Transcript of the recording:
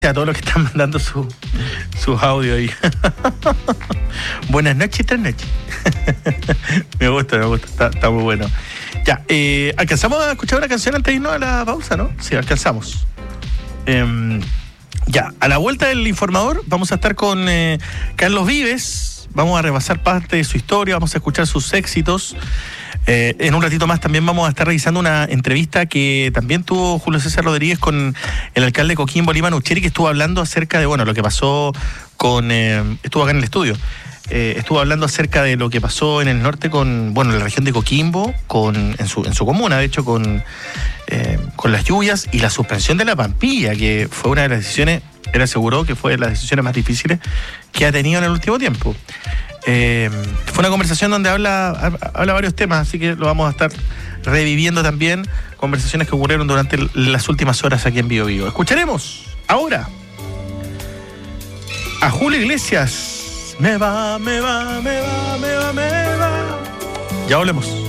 A todos los que están mandando sus audios ahí. Buenas noches, tras noches. me gusta, está muy bueno. Ya, alcanzamos a escuchar una canción antes de irnos a la pausa, ¿no? Sí, alcanzamos. Ya, a la vuelta del informador vamos a estar con Carlos Vives. Vamos a repasar parte de su historia, vamos a escuchar sus éxitos. En un ratito más también vamos a estar revisando una entrevista que también tuvo Julio César Rodríguez con el alcalde de Coquimbo, Lima Nucheri, que estuvo hablando acerca de, lo que pasó con... estuvo acá en el estudio. Estuvo hablando acerca de lo que pasó en el norte con, la región de Coquimbo, en su comuna, de hecho, con las lluvias y la suspensión de la Pampilla, que fue una de las decisiones, él aseguró que fue de las decisiones más difíciles que ha tenido en el último tiempo. Fue una conversación donde habla varios temas, así que lo vamos a estar reviviendo también, conversaciones que ocurrieron durante las últimas horas aquí en Bio Vivo. Escucharemos ahora a Julio Iglesias. Me va. Ya volvemos.